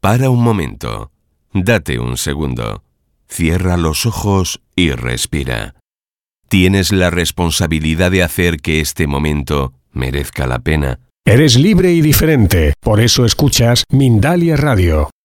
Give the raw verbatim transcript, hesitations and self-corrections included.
Para un momento. Date un segundo. Cierra los ojos y respira. Tienes la responsabilidad de hacer que este momento merezca la pena. Eres libre y diferente, por eso escuchas Mindalia Radio.